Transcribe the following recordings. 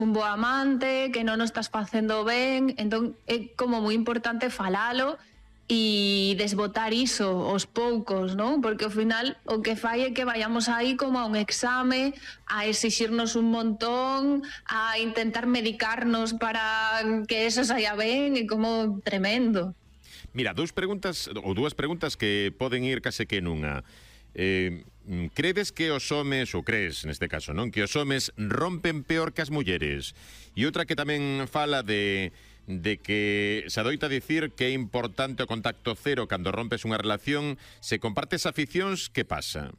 un bo amante, que non o estás facendo ben, entón é como moi importante falalo e desbotar iso aos poucos, non? Porque ao final o que fai é que vayamos aí como a un exame, a exixirnos un montón, a intentar medicarnos para que eso saia ben, e como tremendo. Mira, dúas preguntas que poden ir case que nunha. Credes que os homes, ou crees neste caso, non, que os homes rompen peor que as mulleres? E outra que tamén fala de que se adoita dicir que é importante o contacto cero cando rompes unha relación. Se compartes aficións, que pasa?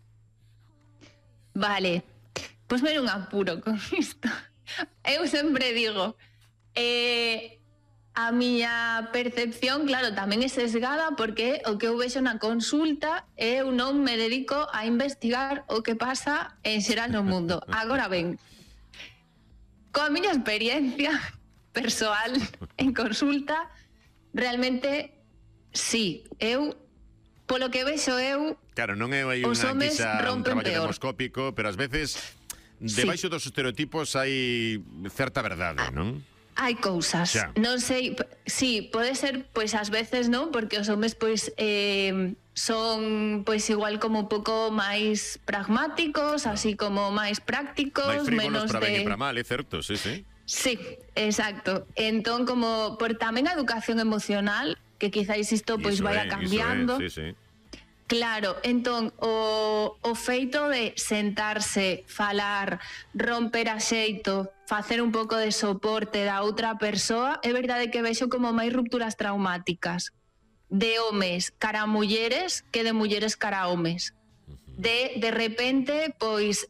Vale, pois me un apuro con isto. Eu sempre digo, a miña percepción, claro, tamén é sesgada porque o que eu vexo na consulta eu non me dedico a investigar o que pasa en xeral no mundo. Agora ben, coa miña experiencia persoal en consulta, realmente sí, eu polo que vexo eu, claro, non é aí os homes un rompen traballo peor. demoscópico, pero ás veces debaixo dos estereotipos hai certa verdade, non? Hai cousas, non sei, sí, pode ser, pois ás veces non, porque os homes pois son pois igual como un pouco máis pragmáticos, así como máis prácticos, máis frívolos menos para ben e de... para mal, é certo, sí, sí. Sí, exacto. Entón, como por tamén a educación emocional, que quizáis isto pois vaya cambiando. Sí, sí. Claro, entón, o feito de sentarse, falar, romper a xeito, facer un pouco de soporte da outra persoa, é verdade que vexo como máis rupturas traumáticas de homes cara a mulleres que de mulleres cara a homes. De repente, pois,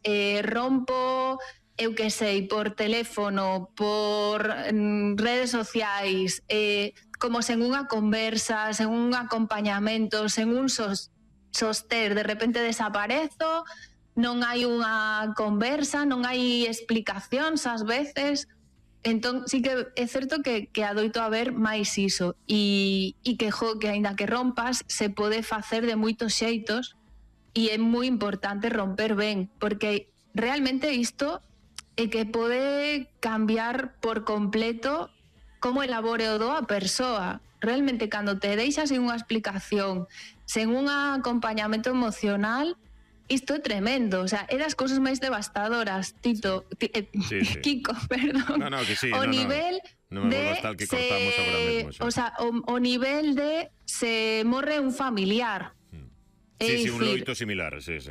rompo, eu que sei, por teléfono, por redes sociais, como sen unha conversa, sen un acompañamento, sen un soster, de repente desaparezo, non hai unha conversa, non hai explicacións ás veces. Entón, sí que é certo que adoito a ver máis iso e que aínda que rompas se pode facer de moitos xeitos e é moi importante romper ben, porque realmente isto é que pode cambiar por completo como elabore o do a persoa. Realmente, cando te deixas sin unha explicación, sen un acompañamento emocional, isto é tremendo. O sea, é das cousas máis devastadoras, Tito, Kiko, perdón. No, que sí, o nivel non me de hasta el que cortamos agora mesmo. O sea, o nivel de se morre un familiar. Sí, un loito similar, sí.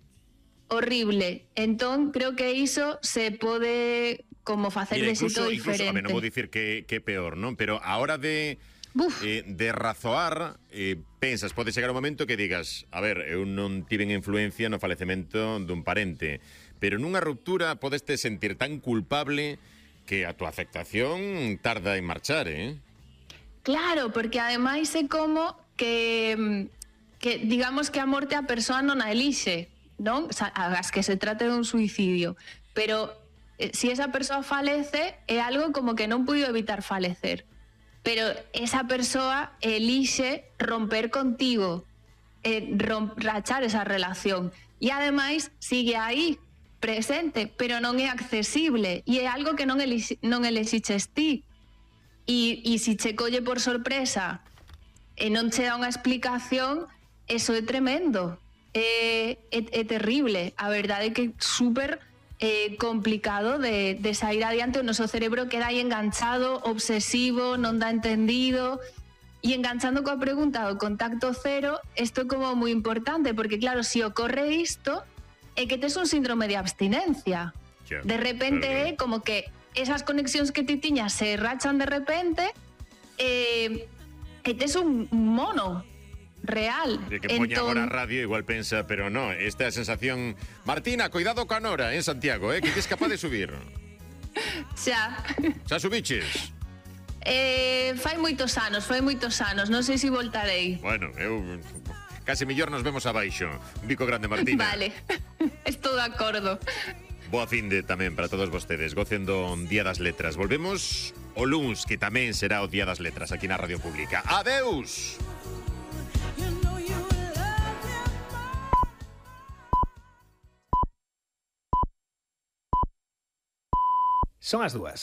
Horrible. Entón, creo que iso se pode como facer de xeito diferente. Incluso, non vou dicir que é peor, non? Pero a hora de razoar, pensas, pode chegar un momento que digas, a ver, eu non tiven influencia no falecemento dun parente, pero nunha ruptura podeste sentir tan culpable que a túa afectación tarda en marchar, Claro, porque ademais é como que digamos que a morte a persoa non a elixe, non? O sea, as que se trate dun suicidio, pero si esa persoa falece é algo como que non puido evitar falecer. Pero esa persoa elixe romper contigo, rachar esa relación. E ademais sigue aí, presente, pero non é accesible. E é algo que non elixiches ti. E se che colle por sorpresa e non che dá unha explicación, eso é tremendo. É terrible. A verdade é que é super complicado de sair adiante. O noso cerebro queda aí enganchado, obsesivo, non dá entendido. E enganchando coa pregunta do contacto cero, isto é como moi importante, porque claro, se ocorre isto, é que tes un síndrome de abstinencia. De repente é como que esas conexións que ti tiñas se rachan de repente e tes un mono real. De que poña agora a radio igual pensa, pero no, esta é a sensación. Martina, cuidado ca Nora en Santiago, que tes capaz de subir. Xa subiches? Fai moitos anos, non sei se voltarei. Bueno, eu case mellor nos vemos abaixo. Un bico grande, Martina. Vale, estou de acordo. Boa finde tamén para todos vostedes. Gocen do Día das Letras. Volvemos o luns, que tamén será o Día das Letras aquí na Radio Pública. Adeus! Son as 2.